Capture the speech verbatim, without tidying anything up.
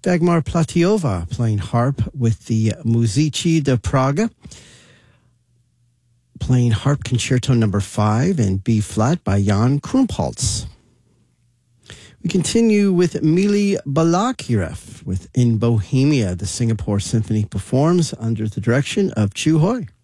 Dagmar Platiova playing harp with the Muzici de Praga, playing Harp Concerto number five in B flat by Jan Krumpholz. We continue with Mili Balakirev with In Bohemia. The Singapore Symphony performs under the direction of Chu Hoi.